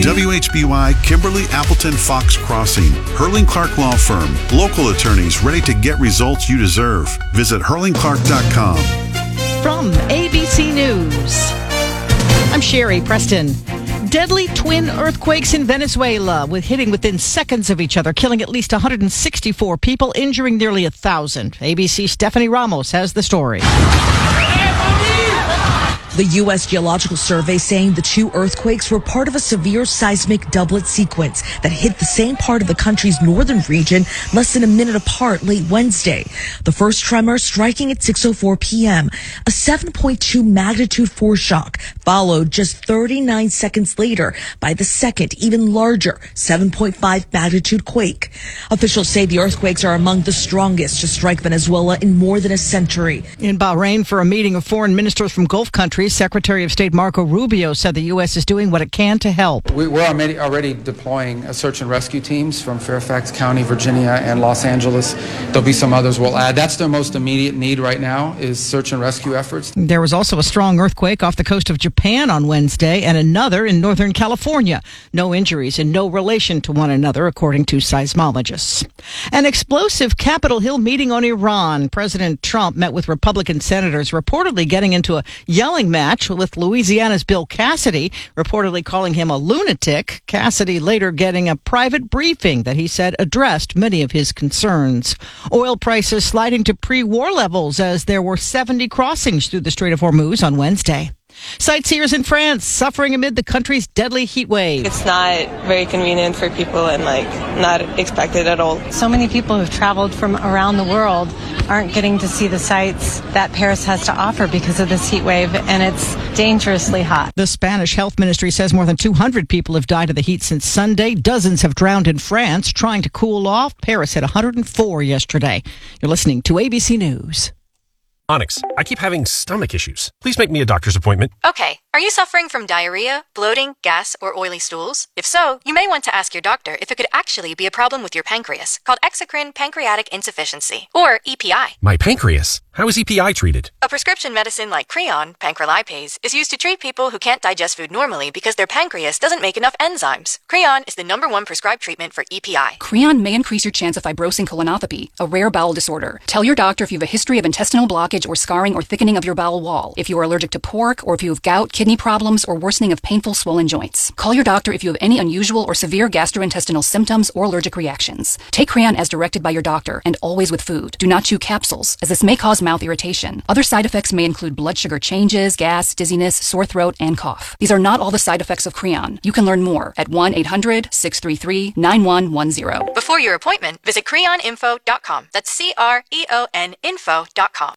WHBY Kimberly Appleton Fox Crossing. Hurling Clark Law Firm. Local attorneys ready to get results you deserve. Visit hurlingclark.com. From ABC News, I'm Sherry Preston. Deadly twin earthquakes in Venezuela, with hitting within seconds of each other, killing at least 164 people, injuring nearly 1,000. ABC's Stephanie Ramos has the story. The U.S. Geological Survey saying the two earthquakes were part of a severe seismic doublet sequence that hit the same part of the country's northern region less than a minute apart late Wednesday. The first tremor striking at 6:04 p.m. A 7.2 magnitude foreshock followed just 39 seconds later by the second, even larger 7.5 magnitude quake. Officials say the earthquakes are among the strongest to strike Venezuela in more than a century. In Bahrain, for a meeting of foreign ministers from Gulf countries, Secretary of State Marco Rubio said the U.S. is doing what it can to help. We're already deploying search and rescue teams from Fairfax County, Virginia, and Los Angeles. There'll be some others we'll add. That's their most immediate need right now is search and rescue efforts. There was also a strong earthquake off the coast of Japan on Wednesday and another in Northern California. No injuries and no relation to one another, according to seismologists. An explosive Capitol Hill meeting on Iran. President Trump met with Republican senators, reportedly getting into a yelling match with Louisiana's Bill Cassidy, reportedly calling him a lunatic. Cassidy later getting a private briefing that he said addressed many of his concerns. Oil prices sliding to pre-war levels as there were 70 crossings through the Strait of Hormuz on Wednesday. Sightseers in France suffering amid the country's deadly heat wave. It's not very convenient for people and not expected at all. So many people who've traveled from around the world aren't getting to see the sights that Paris has to offer because of this heat wave, and it's dangerously hot. The Spanish health ministry says more than 200 people have died of the heat since Sunday. Dozens have drowned in France trying to cool off. Paris hit 104 yesterday. You're listening to ABC News. Onyx, I keep having stomach issues. Please make me a doctor's appointment. Okay. Are you suffering from diarrhea, bloating, gas, or oily stools? If so, you may want to ask your doctor if it could actually be a problem with your pancreas, called exocrine pancreatic insufficiency, or EPI. My pancreas? How is EPI treated? A prescription medicine like Creon, pancrelipase, is used to treat people who can't digest food normally because their pancreas doesn't make enough enzymes. Creon is the #1 prescribed treatment for EPI. Creon may increase your chance of fibrosing colonopathy, a rare bowel disorder. Tell your doctor if you have a history of intestinal blockage or scarring or thickening of your bowel wall, if you are allergic to pork, or if you have gout, kidney problems, or worsening of painful swollen joints. Call your doctor if you have any unusual or severe gastrointestinal symptoms or allergic reactions. Take Creon as directed by your doctor and always with food. Do not chew capsules, as this may cause mouth irritation. Other side effects may include blood sugar changes, gas, dizziness, sore throat, and cough. These are not all the side effects of Creon. You can learn more at 1-800-633-9110. Before your appointment, visit creoninfo.com. That's CREON info.com.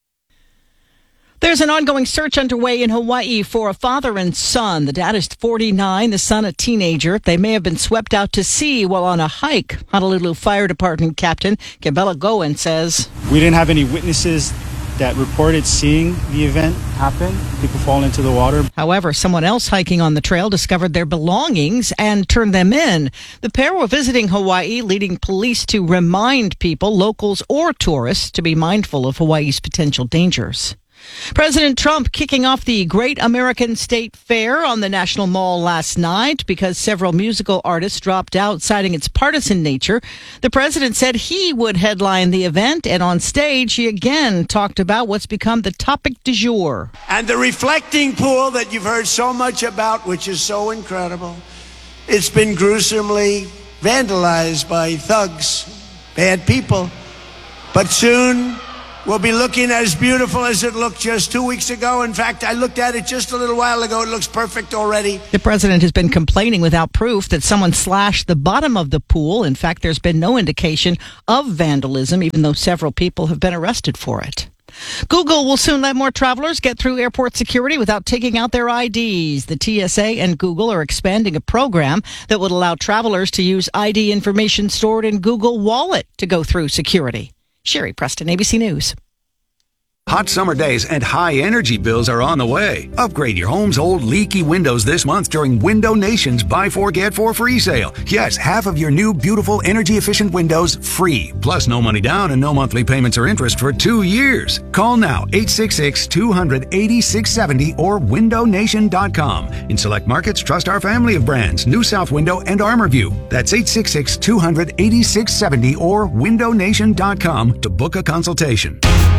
There's an ongoing search underway in Hawaii for a father and son. The dad is 49, the son a teenager. They may have been swept out to sea while on a hike. Honolulu Fire Department Captain Kebela Goen says, "We didn't have any witnesses that reported seeing the event happen, people fall into the water." However, someone else hiking on the trail discovered their belongings and turned them in. The pair were visiting Hawaii, leading police to remind people, locals or tourists, to be mindful of Hawaii's potential dangers. President Trump kicking off the Great American State Fair on the National Mall last night because several musical artists dropped out, citing its partisan nature. The president said he would headline the event, and on stage he again talked about what's become the topic du jour. And the reflecting pool that you've heard so much about, which is so incredible, it's been gruesomely vandalized by thugs, bad people. But soon will be looking as beautiful as it looked just 2 weeks ago. In fact, I looked at it just a little while ago. It looks perfect already. The president has been complaining without proof that someone slashed the bottom of the pool. In fact, there's been no indication of vandalism, even though several people have been arrested for it. Google will soon let more travelers get through airport security without taking out their IDs. The TSA and Google are expanding a program that would allow travelers to use ID information stored in Google Wallet to go through security. Sherry Preston, ABC News. Hot summer days and high energy bills are on the way. Upgrade your home's old leaky windows this month during Window Nation's Buy 4 Get 4 free sale. Yes, half of your new beautiful energy efficient windows free. Plus no money down and no monthly payments or interest for 2 years. Call now 866-200-8670 or windownation.com. In select markets, trust our family of brands, New South Window and ArmorView. That's 866-200-8670 or windownation.com to book a consultation.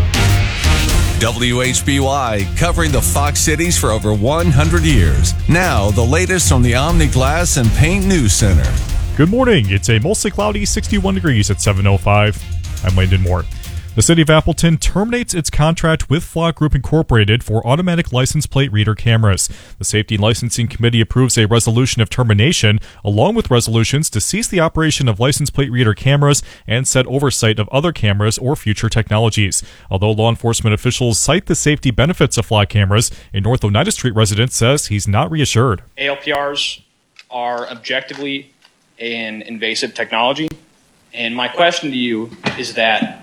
WHBY, covering the Fox cities for over 100 years. Now, the latest from the Omni Glass and Paint News Center. Good morning. It's a mostly cloudy 61 degrees at 7:05. I'm Landon Moore. The City of Appleton terminates its contract with Flock Group Incorporated for automatic license plate reader cameras. The Safety and Licensing Committee approves a resolution of termination, along with resolutions to cease the operation of license plate reader cameras and set oversight of other cameras or future technologies. Although law enforcement officials cite the safety benefits of Flock cameras, a North Oneida Street resident says he's not reassured. ALPRs are objectively an invasive technology, and my question to you is that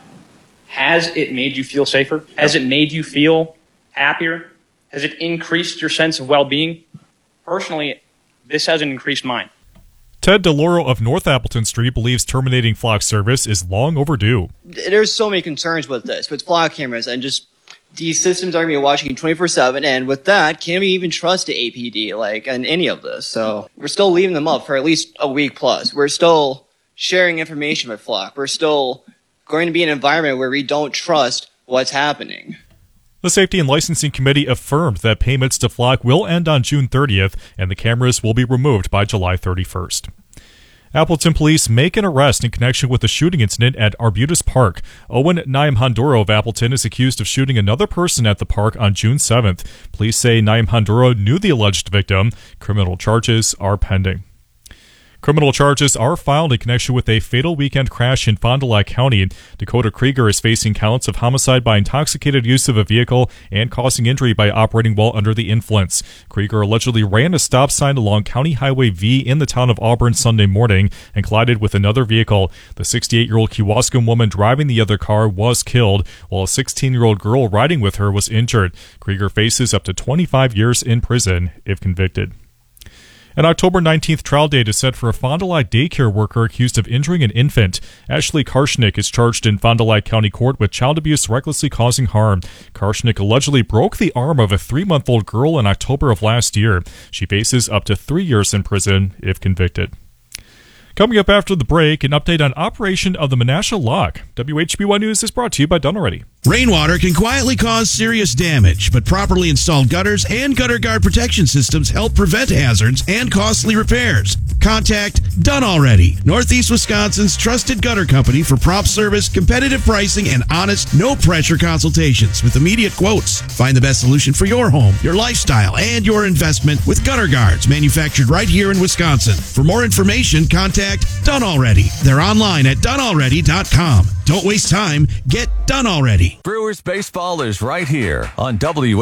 has it made you feel safer? Has it made you feel happier? Has it increased your sense of well-being? Personally, this hasn't increased mine. Ted DeLauro of North Appleton Street believes terminating Flock service is long overdue. There's so many concerns with this, with Flock cameras, and just these systems are going to be watching 24/7, and with that, can we even trust the APD, in any of this? So we're still leaving them up for at least a week plus. We're still sharing information with Flock. We're still going to be an environment where we don't trust what's happening. The Safety and Licensing Committee affirmed that payments to Flock will end on June 30th, and the cameras will be removed by July 31st. Appleton police make an arrest in connection with the shooting incident at Arbutus Park. Owen Nyamhanduro of Appleton is accused of shooting another person at the park on June 7th. Police say Nyamhanduro knew the alleged victim. Criminal charges are pending. Criminal charges are filed in connection with a fatal weekend crash in Fond du Lac County. Dakota Krieger is facing counts of homicide by intoxicated use of a vehicle and causing injury by operating while under the influence. Krieger allegedly ran a stop sign along County Highway V in the town of Auburn Sunday morning and collided with another vehicle. The 68-year-old Kewaskum woman driving the other car was killed, while a 16-year-old girl riding with her was injured. Krieger faces up to 25 years in prison if convicted. An October 19th trial date is set for a Fond du Lac daycare worker accused of injuring an infant. Ashley Karshnick is charged in Fond du Lac County Court with child abuse recklessly causing harm. Karshnick allegedly broke the arm of a 3-month-old girl in October of last year. She faces up to 3 years in prison if convicted. Coming up after the break, an update on operation of the Menasha Lock. WHBY News is brought to you by Done Already. Rainwater can quietly cause serious damage, but properly installed gutters and gutter guard protection systems help prevent hazards and costly repairs. Contact Done Already, Northeast Wisconsin's trusted gutter company for prompt service, competitive pricing, and honest, no-pressure consultations with immediate quotes. Find the best solution for your home, your lifestyle, and your investment with gutter guards manufactured right here in Wisconsin. For more information, contact Done Already. They're online at donealready.com. Don't waste time. Get Done Already. Brewers baseball is right here on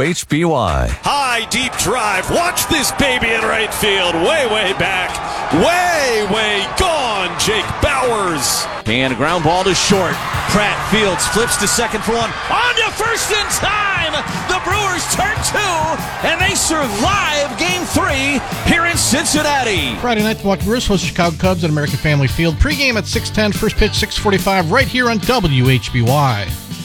WHBY. High, deep drive. Watch this baby in right field. Way back. Way gone. Jake Bowers. And a ground ball to short. Pratt Fields flips to second for one. On to first in time. The Brewers turn 2, and they survive Game 3 here in Cincinnati. Friday night, the Milwaukee Brewers host Chicago Cubs at American Family Field. Pre-game at 6:10, first pitch 6:45, right here on WHBY.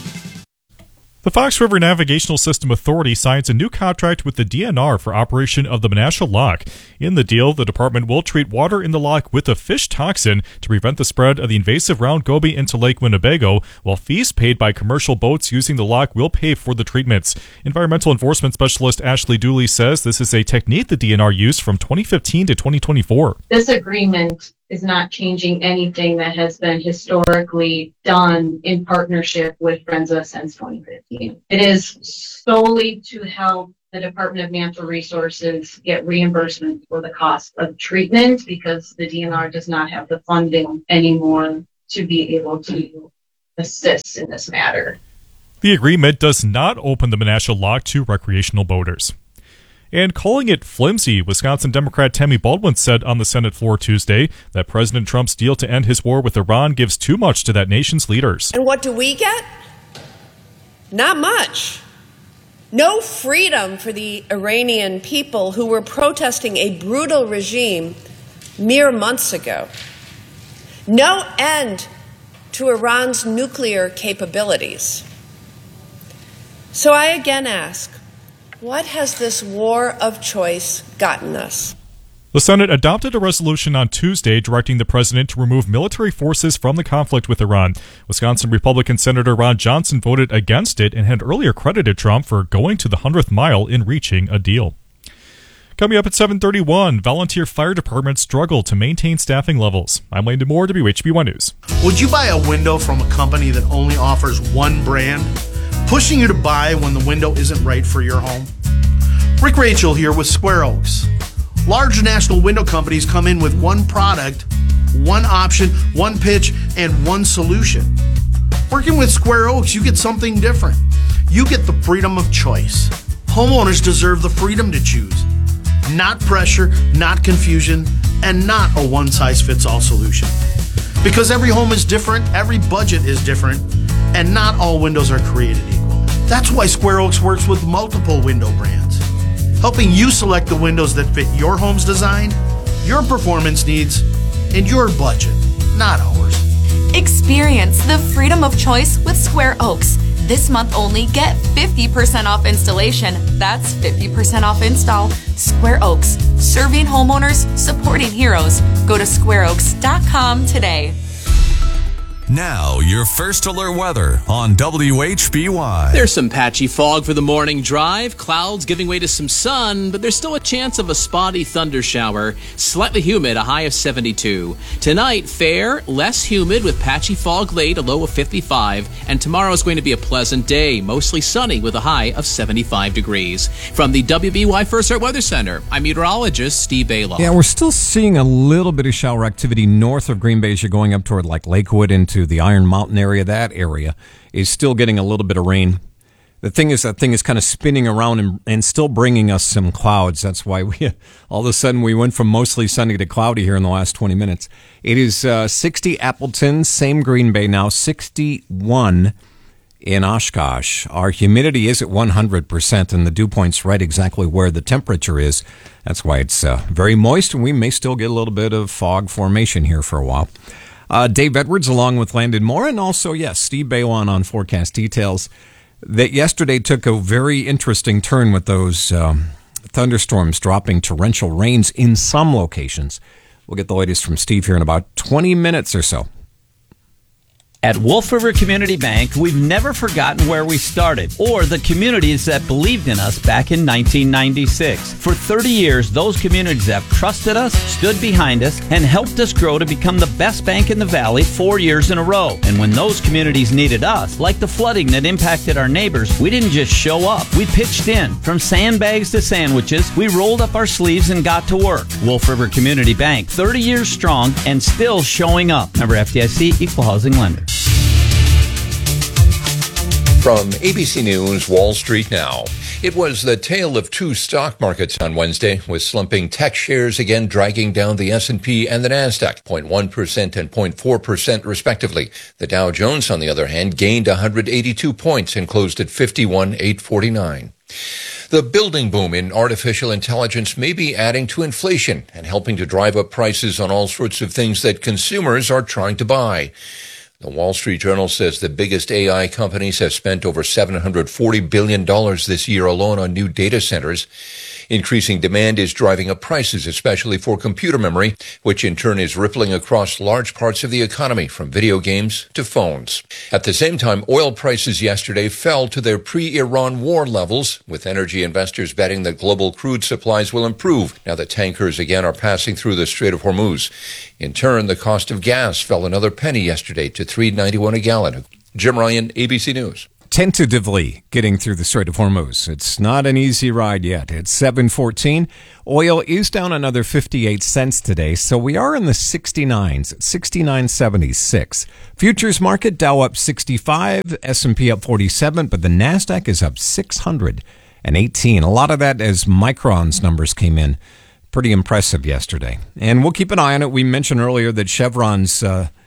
The Fox River Navigational System Authority signs a new contract with the DNR for operation of the Menasha Lock. In the deal, the department will treat water in the lock with a fish toxin to prevent the spread of the invasive round goby into Lake Winnebago, while fees paid by commercial boats using the lock will pay for the treatments. Environmental Enforcement Specialist Ashley Dooley says this is a technique the DNR used from 2015 to 2024. This agreement is not changing anything that has been historically done in partnership with Frenza since 2015. It is solely to help the Department of Natural Resources get reimbursement for the cost of treatment because the DNR does not have the funding anymore to be able to assist in this matter. The agreement does not open the Menasha Lock to recreational boaters. And calling it flimsy, Wisconsin Democrat Tammy Baldwin said on the Senate floor Tuesday that President Trump's deal to end his war with Iran gives too much to that nation's leaders. And what do we get? Not much. No freedom for the Iranian people who were protesting a brutal regime mere months ago. No end to Iran's nuclear capabilities. So I again ask, what has this war of choice gotten us? The Senate adopted a resolution on Tuesday directing the president to remove military forces from the conflict with Iran. Wisconsin Republican Senator Ron Johnson voted against it and had earlier credited Trump for going to the 100th mile in reaching a deal. Coming up at 7:31, volunteer fire departments struggle to maintain staffing levels. I'm Landon Moore, WHB1 News. Would you buy a window from a company that only offers one brand, pushing you to buy when the window isn't right for your home? Rick Rachel here with Square Oaks. Large national window companies come in with one product, one option, one pitch, and one solution. Working with Square Oaks, you get something different. You get the freedom of choice. Homeowners deserve the freedom to choose. Not pressure, not confusion, and not a one-size-fits-all solution. Because every home is different, every budget is different, and not all windows are created equal. That's why Square Oaks works with multiple window brands, helping you select the windows that fit your home's design, your performance needs, and your budget, not ours. Experience the freedom of choice with Square Oaks. This month only, get 50% off installation. That's 50% off install. Square Oaks, serving homeowners, supporting heroes. Go to squareoaks.com today. Now, your first alert weather on WHBY. There's some patchy fog for the morning drive. Clouds giving way to some sun, but there's still a chance of a spotty thunder shower. Slightly humid, a high of 72. Tonight, fair, less humid with patchy fog late, a low of 55. And tomorrow is going to be a pleasant day, mostly sunny with a high of 75 degrees. From the WBY First Alert Weather Center, I'm meteorologist Steve Bailoff. Yeah, we're still seeing a little bit of shower activity north of Green Bay as you're going up toward like Lakewood into the Iron Mountain area. That area is still getting a little bit of rain. The thing is, that thing is kind of spinning around and still bringing us some clouds. That's why we all of a sudden we went from mostly sunny to cloudy here in the last 20 minutes. It is 60 Appleton, same Green Bay now, 61 in Oshkosh. Our humidity is at 100%, and the dew point's right exactly where the temperature is. That's why it's very moist, and we may still get a little bit of fog formation here for a while. Dave Edwards along with Landon Moore, and also, yes, Steve Bawan on forecast details. That yesterday took a very interesting turn with those thunderstorms dropping torrential rains in some locations. We'll get the latest from Steve here in about 20 minutes or so. At Wolf River Community Bank, we've never forgotten where we started or the communities that believed in us back in 1996. For 30 years, those communities have trusted us, stood behind us, and helped us grow to become the best bank in the Valley 4 years in a row. And when those communities needed us, like the flooding that impacted our neighbors, we didn't just show up. We pitched in. From sandbags to sandwiches, we rolled up our sleeves and got to work. Wolf River Community Bank, 30 years strong and still showing up. Member FDIC, Equal Housing Lender. From ABC News, Wall Street Now. It was the tale of two stock markets on Wednesday, with slumping tech shares again dragging down the S&P and the Nasdaq, 0.1% and 0.4% respectively. The Dow Jones, on the other hand, gained 182 points and closed at 51,849. The building boom in artificial intelligence may be adding to inflation and helping to drive up prices on all sorts of things that consumers are trying to buy. The Wall Street Journal says the biggest AI companies have spent over $740 billion this year alone on new data centers. Increasing demand is driving up prices, especially for computer memory, which in turn is rippling across large parts of the economy, from video games to phones. At the same time, oil prices yesterday fell to their pre-Iran war levels, with energy investors betting that global crude supplies will improve now that tankers again are passing through the Strait of Hormuz. In turn, the cost of gas fell another penny yesterday to $3.91 a gallon. Jim Ryan, ABC News. Tentatively getting through the Strait of Hormuz. It's not an easy ride yet. It's 7:14. Oil is down another 58 cents today, so we are in the 69s, 69.76. Futures market, Dow up 65, S&P up 47, but the Nasdaq is up 618. A lot of that as Micron's numbers came in. Pretty impressive yesterday. And we'll keep an eye on it. We mentioned earlier that Chevron's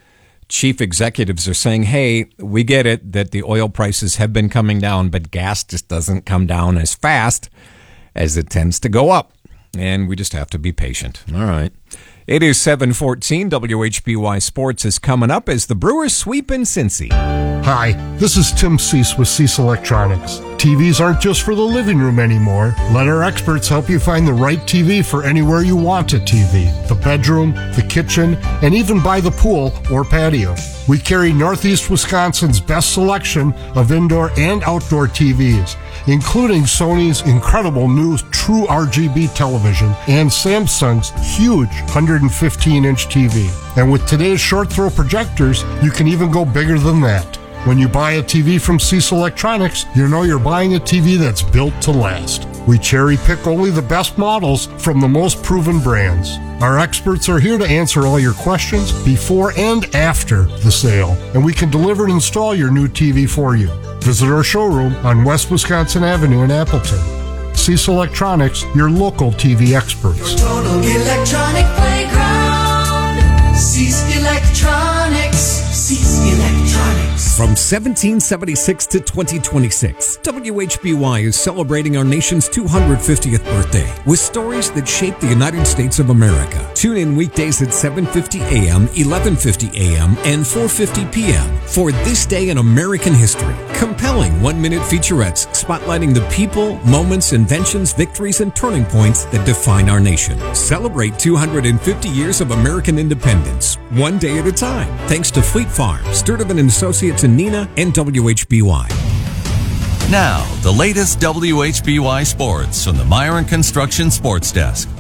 chief executives are saying, hey, we get it that the oil prices have been coming down, but gas just doesn't come down as fast as it tends to go up. And we just have to be patient. All right. It is 7:14. WHBY Sports is coming up as the Brewers sweep in Cincy. Hi, this is Tim Cease with Cease Electronics. TVs aren't just for the living room anymore. Let our experts help you find the right TV for anywhere you want a TV. The bedroom, the kitchen, and even by the pool or patio. We carry Northeast Wisconsin's best selection of indoor and outdoor TVs, including Sony's incredible new True RGB television and Samsung's huge 115-inch TV. And with today's short-throw projectors, you can even go bigger than that. When you buy a TV from Cease Electronics, you know you're buying a TV that's built to last. We cherry-pick only the best models from the most proven brands. Our experts are here to answer all your questions before and after the sale, and we can deliver and install your new TV for you. Visit our showroom on West Wisconsin Avenue in Appleton. Cease Electronics, your local TV experts. Your total electronic playground. Cease Electronics. Cease Electronics. From 1776 to 2026, WHBY is celebrating our nation's 250th birthday with stories that shaped the United States of America. Tune in weekdays at 7:50 a.m., 11:50 a.m., and 4:50 p.m. for This Day in American History. Compelling one-minute featurettes spotlighting the people, moments, inventions, victories, and turning points that define our nation. Celebrate 250 years of American independence, one day at a time, thanks to Fleet Farm, Sturtevant & Associates in Neenah, and WHBY. Now, the latest WHBY sports from the Myron Construction Sports Desk.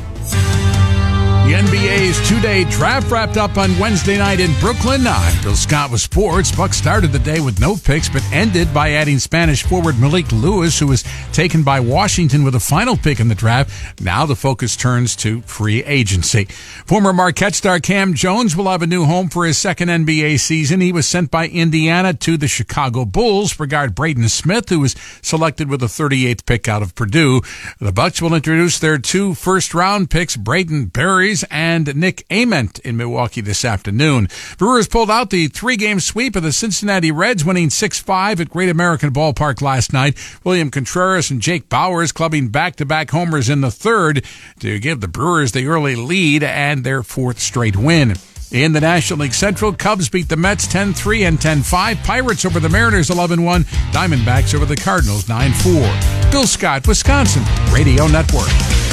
The NBA's two-day draft wrapped up on Wednesday night in Brooklyn. I'm Bill Scott with sports. Bucks started the day with no picks, but ended by adding Spanish forward Malik Lewis, who was taken by Washington with a final pick in the draft. Now the focus turns to free agency. Former Marquette star Cam Jones will have a new home for his second NBA season. He was sent by Indiana to the Chicago Bulls for guard Braden Smith, who was selected with the 38th pick out of Purdue. The Bucks will introduce their two first-round picks, Braden Berries and Nick Ament, in Milwaukee this afternoon. Brewers pulled out the three-game sweep of the Cincinnati Reds, winning 6-5 at Great American Ballpark last night. William Contreras and Jake Bauers clubbing back-to-back homers in the third to give the Brewers the early lead and their fourth straight win. In the National League Central, Cubs beat the Mets 10-3 and 10-5. Pirates over the Mariners 11-1. Diamondbacks over the Cardinals 9-4. Bill Scott, Wisconsin Radio Network.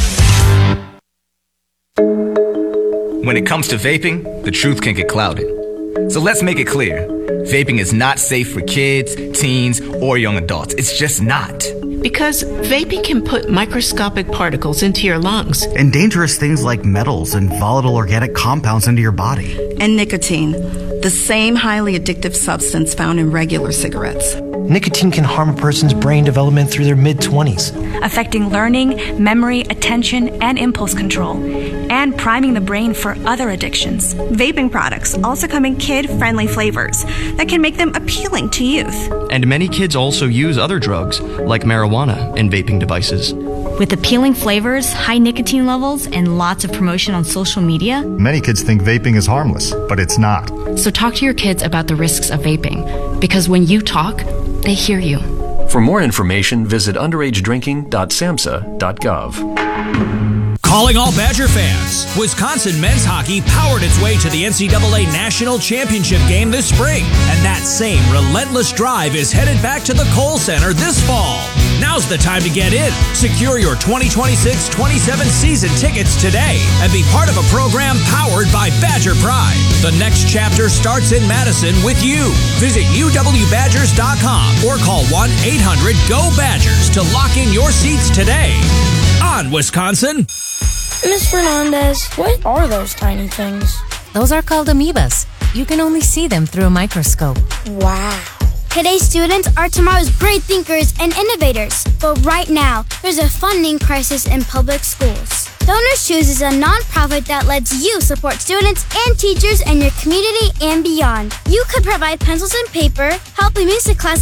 When it comes to vaping, the truth can get clouded. So let's make it clear. Vaping is not safe for kids, teens, or young adults. It's just not. Because vaping can put microscopic particles into your lungs. And dangerous things like metals and volatile organic compounds into your body. And nicotine, the same highly addictive substance found in regular cigarettes. Nicotine can harm a person's brain development through their mid-20s, affecting learning, memory, attention, and impulse control, and priming the brain for other addictions. Vaping products also come in kid-friendly flavors that can make them appealing to youth. And many kids also use other drugs, like marijuana, in vaping devices. With appealing flavors, high nicotine levels, and lots of promotion on social media, many kids think vaping is harmless, but it's not. So talk to your kids about the risks of vaping, because when you talk, they hear you. For more information, visit underagedrinking.samhsa.gov. Calling all Badger fans. Wisconsin men's hockey powered its way to the NCAA National Championship game this spring. And that same relentless drive is headed back to the Kohl Center this fall. Now's the time to get in. Secure your 2026-27 season tickets today and be part of a program powered by Badger Pride. The next chapter starts in Madison with you. Visit uwbadgers.com or call 1-800-GO-BADGERS to lock in your seats today. On Wisconsin. Miss Fernandez, what are those tiny things? Those are called amoebas. You can only see them through a microscope. Wow. Today's students are tomorrow's great thinkers and innovators. But right now, there's a funding crisis in public schools. Donors Choose is a nonprofit that lets you support students and teachers in your community and beyond. You could provide pencils and paper, help a music class